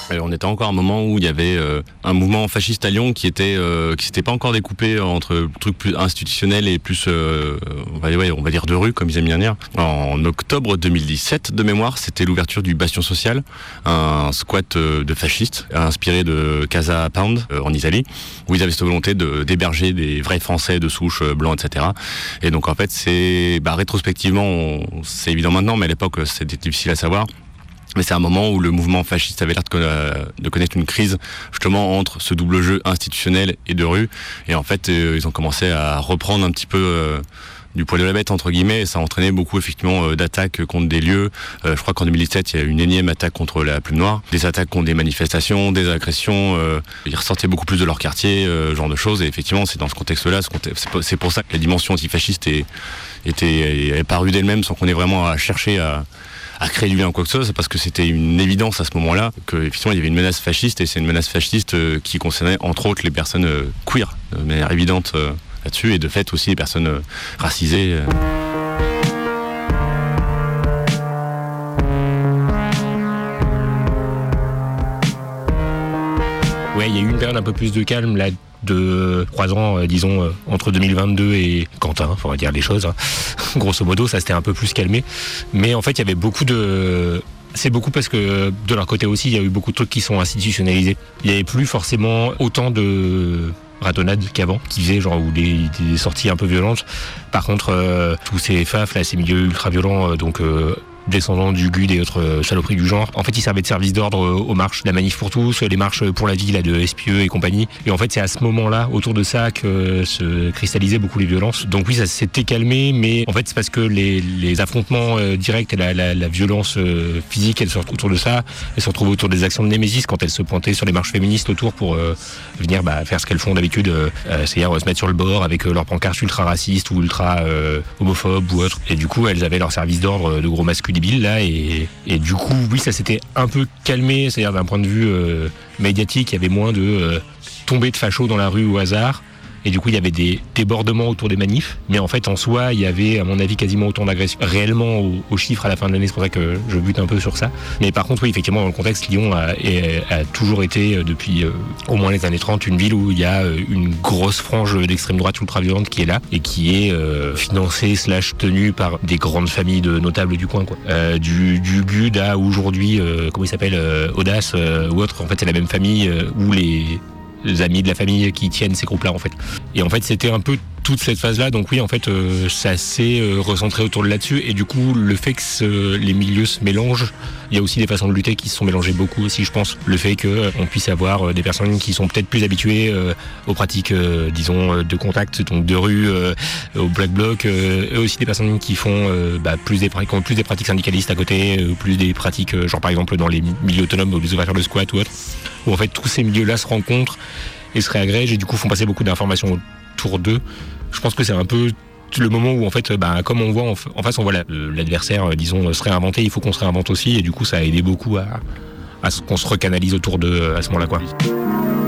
On était encore à un moment où il y avait un mouvement fasciste à Lyon qui s'était pas encore découpé entre trucs plus institutionnels et plus on va dire de rue, comme ils aiment bien dire. En octobre 2017, de mémoire, c'était l'ouverture du Bastion Social, un squat de fascistes inspiré de Casa Pound en Italie, où ils avaient cette volonté d'héberger des vrais Français de souche blancs, etc. Et donc en fait, c'est rétrospectivement, c'est évident maintenant, mais à l'époque c'était difficile à savoir. Mais c'est un moment où le mouvement fasciste avait l'air de connaître une crise, justement, entre ce double jeu institutionnel et de rue. Et en fait, ils ont commencé à reprendre un petit peu du poil de la bête, entre guillemets, et ça a entraîné beaucoup, effectivement, d'attaques contre des lieux. Je crois qu'en 2017, il y a eu une énième attaque contre la Plume Noire, des attaques contre des manifestations, des agressions. Ils ressortaient beaucoup plus de leur quartier, genre de choses. Et effectivement, c'est dans ce contexte-là, c'est pour ça que la dimension antifasciste est apparue d'elle-même, sans qu'on ait vraiment à chercher à créer du lien ou quoi que ce soit. C'est parce que c'était une évidence à ce moment-là qu'effectivement il y avait une menace fasciste, et c'est une menace fasciste qui concernait entre autres les personnes queer, de manière évidente là-dessus, et de fait aussi les personnes racisées. Ouais, il y a eu une période un peu plus de calme là, de 3 ans, disons, entre 2022 et Quentin, on va dire les choses. Hein. Grosso modo, ça s'était un peu plus calmé. Mais en fait, il y avait beaucoup de... C'est beaucoup parce que de leur côté aussi, il y a eu beaucoup de trucs qui sont institutionnalisés. Il n'y avait plus forcément autant de ratonnades qu'avant, qui faisaient genre ou des sorties un peu violentes. Par contre, tous ces FAF, là, ces milieux ultra violents, donc descendants du GUD et autres saloperies du genre. En fait, ils servaient de service d'ordre aux marches, la manif pour tous, les marches pour la vie, là, de SPE et compagnie. Et en fait, c'est à ce moment-là, autour de ça, que se cristallisaient beaucoup les violences. Donc oui, ça s'était calmé, mais en fait, c'est parce que les affrontements directs et la violence physique, elles sortent autour de ça. Elles se retrouvent autour des actions de Némésis quand elles se pointaient sur les marches féministes autour pour venir faire ce qu'elles font d'habitude, c'est-à-dire se mettre sur le bord avec leurs pancartes ultra racistes ou ultra homophobes ou autres. Et du coup, elles avaient leur service d'ordre de gros masculins là, et du coup oui, ça s'était un peu calmé, c'est-à-dire d'un point de vue médiatique, il y avait moins de tombées de fachos dans la rue au hasard, et du coup il y avait des débordements autour des manifs, mais en fait en soi il y avait à mon avis quasiment autant d'agressions réellement aux chiffres à la fin de l'année. C'est pour ça que je bute un peu sur ça, mais par contre oui, effectivement, dans le contexte, Lyon a toujours été depuis au moins les années 30 une ville où il y a une grosse frange d'extrême droite ultra violente qui est là et qui est financée / tenue par des grandes familles de notables du coin, quoi. Du GUD à aujourd'hui comment il s'appelle, Audace ou autre. En fait c'est la même famille où les amis de la famille qui tiennent ces groupes-là, en fait. Et en fait, c'était un peu toute cette phase-là. Donc oui, en fait, ça s'est recentré autour de là-dessus. Et du coup, le fait que les milieux se mélangent, il y a aussi des façons de lutter qui se sont mélangées beaucoup aussi, je pense. Le fait qu'on puisse avoir des personnes qui sont peut-être plus habituées aux pratiques, disons, de contact, donc de rue, au black bloc, et aussi des personnes qui font plus des pratiques syndicalistes à côté, plus des pratiques, genre par exemple dans les milieux autonomes, aux ouvertures de squat ou autre, où en fait tous ces milieux-là se rencontrent et se réagrègent et du coup font passer beaucoup d'informations autour d'eux. Je pense que c'est un peu le moment où en fait, comme on voit en face, on voit l'adversaire, disons, se réinventer, il faut qu'on se réinvente aussi, et du coup ça a aidé beaucoup à ce qu'on se recanalise autour d'eux à ce moment-là, quoi.